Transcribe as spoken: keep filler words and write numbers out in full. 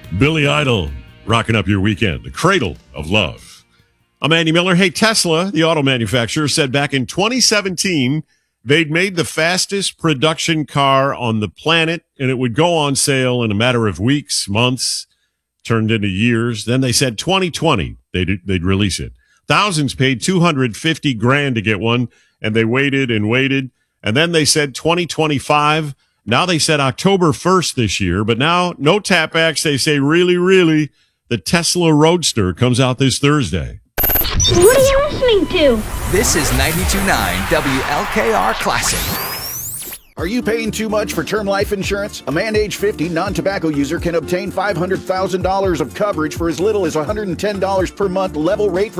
Billy Idol rocking up your weekend, the cradle of love. I'm Andy Miller. Hey, Tesla, the auto manufacturer, said back in twenty seventeen they'd made the fastest production car on the planet, and it would go on sale in a matter of weeks, months, turned into years. Then they said twenty twenty they'd, they'd release it. Thousands paid two hundred fifty grand to get one, and they waited and waited. And then they said twenty twenty-five. Now they said October first this year, but now no tapbacks. They say really, really, the Tesla Roadster comes out this Thursday. What are you listening to? This is ninety-two point nine W L K R Classic. Are you paying too much for term life insurance? A man age fifty non-tobacco user can obtain five hundred thousand dollars of coverage for as little as one hundred ten dollars per month level rate for